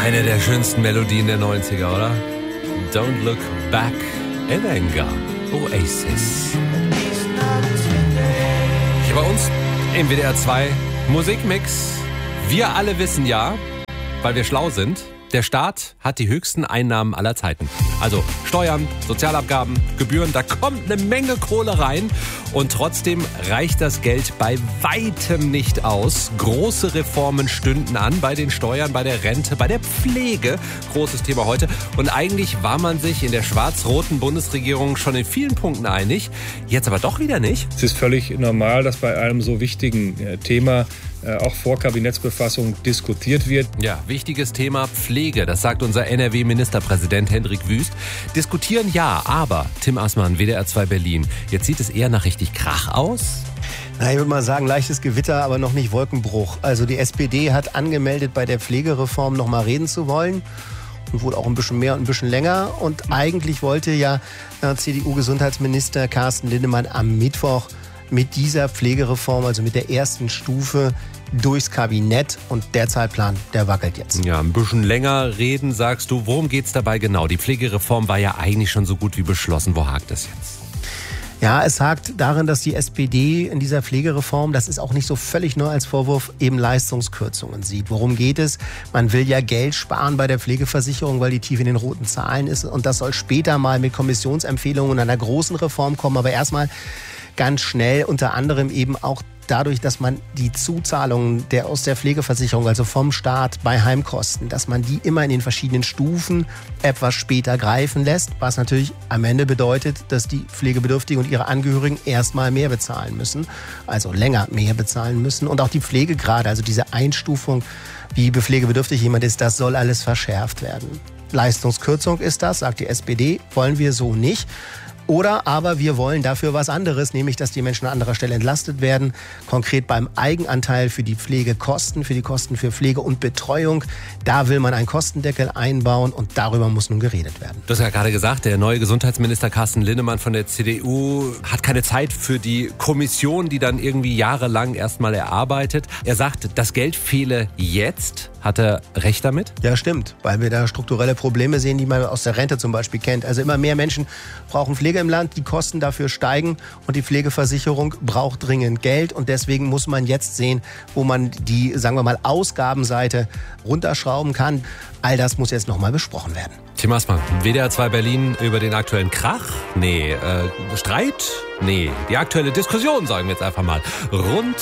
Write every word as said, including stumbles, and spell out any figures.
Eine der schönsten Melodien der neunziger, oder? Don't Look Back in Anger. Oasis. Hier bei uns im W D R zwei Musikmix. Wir alle wissen ja, weil wir schlau sind, der Staat hat die höchsten Einnahmen aller Zeiten. Also Steuern, Sozialabgaben, Gebühren, da kommt eine Menge Kohle rein. Und trotzdem reicht das Geld bei weitem nicht aus. Große Reformen stünden an bei den Steuern, bei der Rente, bei der Pflege. Großes Thema heute. Und eigentlich war man sich in der schwarz-roten Bundesregierung schon in vielen Punkten einig. Jetzt aber doch wieder nicht. Es ist völlig normal, dass bei einem so wichtigen Thema auch vor Kabinettsbefassung diskutiert wird. Ja, wichtiges Thema Pflege, das sagt unser N R W-Ministerpräsident Hendrik Wüst. Diskutieren ja, aber Tim Assmann, W D R zwei Berlin, jetzt sieht es eher nach richtig Krach aus? Na, ich würde mal sagen, leichtes Gewitter, aber noch nicht Wolkenbruch. Also die S P D hat angemeldet, bei der Pflegereform noch mal reden zu wollen. Und wohl auch ein bisschen mehr und ein bisschen länger. Und eigentlich wollte ja C D U-Gesundheitsminister Carsten Linnemann am Mittwoch mit dieser Pflegereform, also mit der ersten Stufe, durchs Kabinett. Und der Zeitplan, der wackelt jetzt. Ja, ein bisschen länger reden, sagst du. Worum geht's dabei genau? Die Pflegereform war ja eigentlich schon so gut wie beschlossen. Wo hakt es jetzt? Ja, es hakt darin, dass die S P D in dieser Pflegereform, das ist auch nicht so völlig neu als Vorwurf, eben Leistungskürzungen sieht. Worum geht es? Man will ja Geld sparen bei der Pflegeversicherung, weil die tief in den roten Zahlen ist. Und das soll später mal mit Kommissionsempfehlungen und einer großen Reform kommen. Aber erstmal ganz schnell, unter anderem eben auch dadurch, dass man die Zuzahlungen der aus der Pflegeversicherung, also vom Staat bei Heimkosten, dass man die immer in den verschiedenen Stufen etwas später greifen lässt, was natürlich am Ende bedeutet, dass die Pflegebedürftigen und ihre Angehörigen erstmal mehr bezahlen müssen, also länger mehr bezahlen müssen. Und auch die Pflegegrade, also diese Einstufung, wie pflegebedürftig jemand ist, das soll alles verschärft werden. Leistungskürzung ist das, sagt die S P D, wollen wir so nicht. Oder aber wir wollen dafür was anderes, nämlich dass die Menschen an anderer Stelle entlastet werden. Konkret beim Eigenanteil für die Pflegekosten, für die Kosten für Pflege und Betreuung. Da will man einen Kostendeckel einbauen und darüber muss nun geredet werden. Du hast ja gerade gesagt, der neue Gesundheitsminister Carsten Linnemann von der C D U hat keine Zeit für die Kommission, die dann irgendwie jahrelang erstmal erarbeitet. Er sagt, das Geld fehle jetzt. Hat er recht damit? Ja, stimmt, weil wir da strukturelle Probleme sehen, die man aus der Rente zum Beispiel kennt. Also immer mehr Menschen brauchen Pflege im Land, die Kosten dafür steigen und die Pflegeversicherung braucht dringend Geld. Und deswegen muss man jetzt sehen, wo man die, sagen wir mal, Ausgabenseite runterschrauben kann. All das muss jetzt nochmal besprochen werden. Tim Assmann, W D R zwei Berlin über den aktuellen Krach? Nee, äh, Streit? Nee, die aktuelle Diskussion, sagen wir jetzt einfach mal, rund